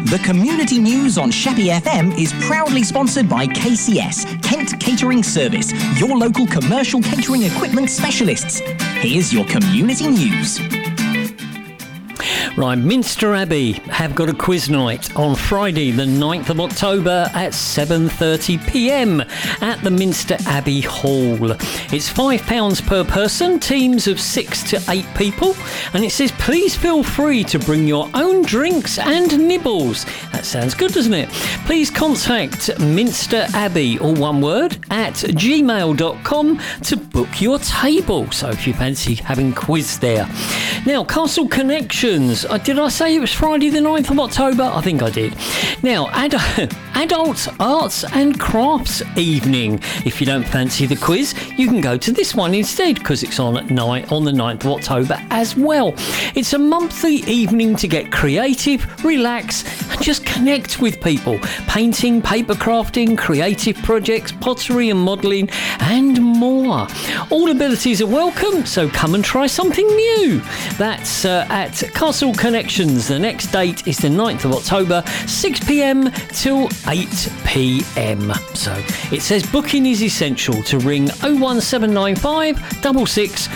The community news on Sheppey FM is proudly sponsored by KCS, Kent Catering Service, your local commercial catering equipment specialists. Here's your community news. Right, Minster Abbey have got a quiz night on Friday the 9th of October at 7:30pm at the Minster Abbey Hall. It's £5 per person, teams of 6 to 8 people, and it says please feel free to bring your own drinks and nibbles. That sounds good, doesn't it? Please contact Minster Abbey, all one word, at gmail.com to book your table. So if you fancy having quiz there. Now, Castle Connections. Did I say it was Friday the 9th of October? I think I did. Now, Adult Arts and Crafts Evening. If you don't fancy the quiz, you can go to this one instead because it's on the 9th of October as well. It's a monthly evening to get creative, relax and just connect with people. Painting, paper crafting, creative projects, pottery and modelling and more. All abilities are welcome, so come and try something new. That's at Castle Connections. The next date is the 9th of October, 6pm till 8pm. So it says booking is essential. To ring 01795 66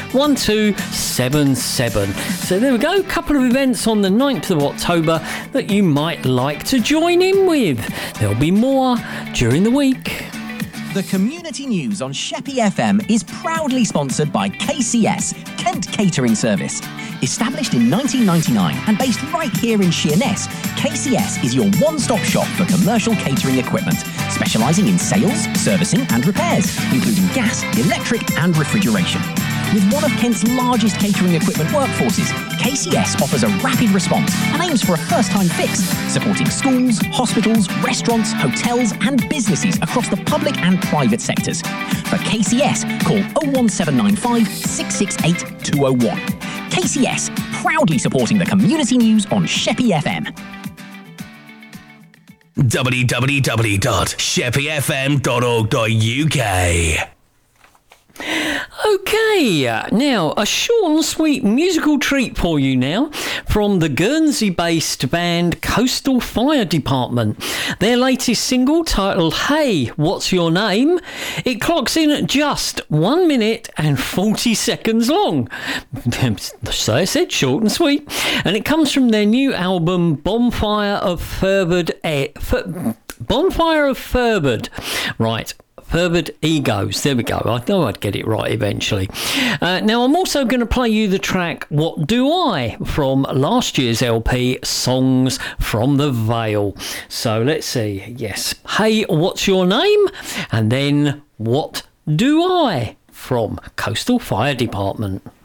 1277. So there we go, couple of events on the 9th of October that you might like to join in with. There'll be more during the week. The community news on Sheppey FM is proudly sponsored by KCS, Kent Catering Service. Established in 1999 and based right here in Sheerness, KCS is your one-stop shop for commercial catering equipment, specialising in sales, servicing and repairs, including gas, electric and refrigeration. With one of Kent's largest catering equipment workforces, KCS offers a rapid response and aims for a first-time fix, supporting schools, hospitals, restaurants, hotels and businesses across the public and private sectors. For KCS, call 01795 668 201. KCS, proudly supporting the community news on Sheppey FM. www.sheppeyfm.org.uk. Okay, now a short and sweet musical treat for you now from the Guernsey-based band Coastal Fire Department. Their latest single, titled Hey, What's Your Name? It clocks in at just 1 minute and 40 seconds long. So I said, short and sweet. And it comes from their new album, Bonfire of Ferberd. Right. Ferberd Egos. There we go. I know I'd get it right eventually. Now, I'm also going to play you the track What Do I? From last year's LP, Songs from the Vale. So let's see. Yes. Hey, what's your name? And then What Do I? From Coastal Fire Department.